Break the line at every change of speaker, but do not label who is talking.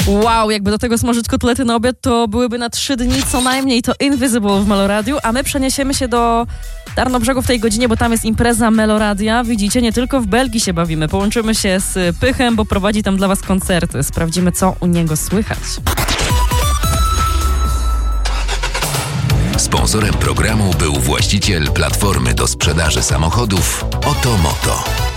Wow, jakby do tego smażyć kotlety na obiad, to byłyby na 3 dni co najmniej. To Invisible w Meloradiu, a my przeniesiemy się do Tarnobrzegu w tej godzinie, bo tam jest impreza Meloradia. Widzicie, nie tylko w Belgii się bawimy. Połączymy się z Pychem, bo prowadzi tam dla was koncerty. Sprawdzimy, co u niego słychać.
Sponsorem programu był właściciel platformy do sprzedaży samochodów Otomoto.